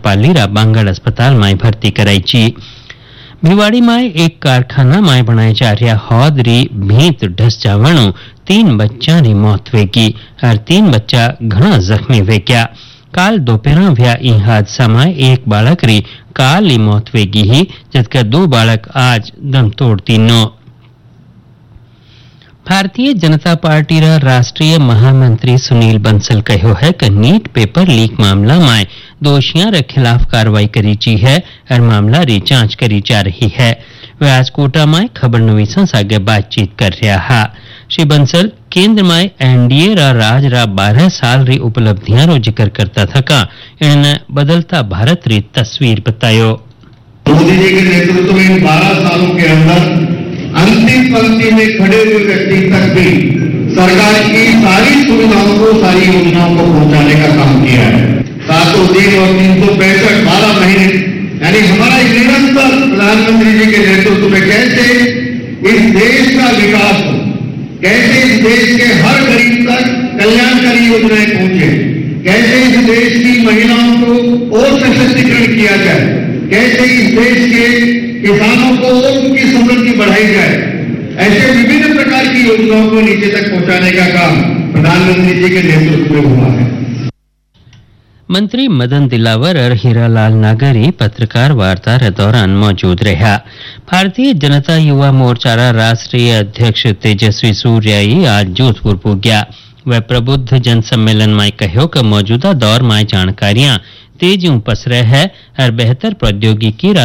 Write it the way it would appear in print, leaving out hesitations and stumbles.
पाली रा बांगड़ अस्पताल में भर्ती कराई ची। भिवाड़ी में एक कारखाना में बनाई जा रहा हौद री भीत ढस जावणु 3 बच्चा री मौत वेगी और 3 बच्चा घना जख्मी वेग्या। काल दोपहर व्या ई हादसा में एक बालक री काल री मौत वेगी ही जबकि 2 बालक आज दम तोड़ती नो। भारतीय जनता पार्टी रा राष्ट्रीय महामंत्री सुनील बंसल कहो है कि नीट पेपर लीक मामला में दोषियों रे खिलाफ कार्रवाई करी ची है और मामला री जांच करी जा रही है। वे आज कोटा में खबर नवीसा आगे बातचीत कर रहा है। श्री बंसल केंद्र में एनडीए रा राज रा 12 साल री उपलब्धियां रो जिक्र करता था। इन्होंने बदलता भारत री तस्वीर बतायो। मोदी जी के नेतृत्व में 12 सालों के अंदर अंतिम पंक्ति में खड़े हुए व्यक्ति तक भी सरकार की सारी सुविधाओं को, सारी योजनाओं को पहुंचाने का काम किया है। 7 दिन और 365 12 महीने यानी हमारा एक निरंतर प्रधानमंत्री जी के नेतृत्व में कैसे इस देश का विकास हो, कैसे इस देश के हर गरीब तक कल्याणकारी योजनाएं पहुंचे, कैसे इस देश की महिलाओं को और सशक्तिकरण किया जाए, कैसे इस देश के किसानों को और उनकी समृद्धि बढ़ाई जाए, ऐसे विभिन्न प्रकार की योजनाओं को नीचे तक पहुंचाने का काम प्रधानमंत्री जी के नेतृत्व में हुआ है। मंत्री मदन दिलावर और हीरालाल नागरी पत्रकार वार्ता के दौरान मौजूद रहा। भारतीय जनता युवा मोर्चा राष्ट्रीय अध्यक्ष तेजस्वी सूर्याई आज जोधपुर पहुंचा। वह प्रबुद्ध जन सम्मेलन में कहो कि मौजूदा दौर में जानकारियां तेजी पसरे है और बेहतर प्रौद्योगिकी